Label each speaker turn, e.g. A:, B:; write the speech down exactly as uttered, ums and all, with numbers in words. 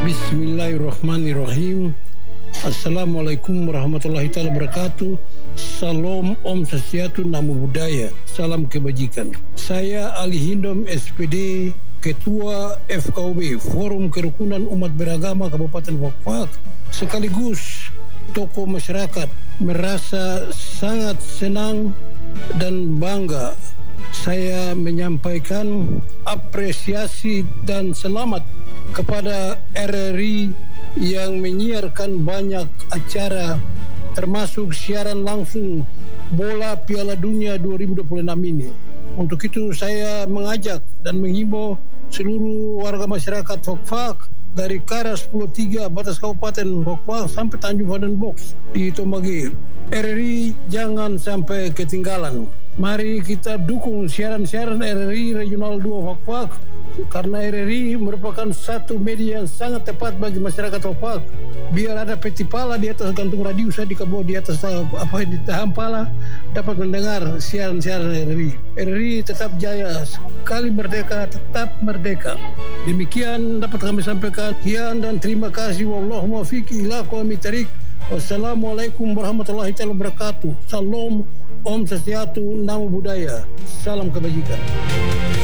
A: Bismillahirrahmanirrahim. Assalamualaikum warahmatullahi taala wabarakatuh. Salam, Om Swastiastu, Namo Buddhaya. Salam kebajikan. Saya Ali Hindom, S P D, Ketua F K U B, Forum Kerukunan Umat Beragama Kabupaten Fakfak, sekaligus tokoh masyarakat, merasa sangat senang dan bangga saya menyampaikan apresiasi dan selamat kepada R R I yang menyiarkan banyak acara termasuk siaran langsung bola Piala Dunia dua ribu dua puluh enam ini. Untuk itu saya mengajak dan menghimbau seluruh warga masyarakat Fakfak dari Karas sepuluh tiga batas Kabupaten Fakfak sampai Tanjung Vaden Box di Tomagir. R R I jangan sampai ketinggalan. Mari kita dukung siaran-siaran R R I Regional dua Fakfak, karena R R I merupakan satu media yang sangat tepat bagi masyarakat Fakfak. Biar ada peti pala di atas gantung radio, saya di bawah di atas apa di tahan pala dapat mendengar siaran-siaran R R I. R R I tetap jaya, sekali merdeka tetap merdeka. Demikian dapat kami sampaikan. Sekian dan terima kasih. Wallahu muwaffiq ila aqwamit thariq. Wassalamualaikum warahmatullahi taala wabarakatuh. Salam, Om Swastiastu, Namo Buddhaya. Salam kebajikan.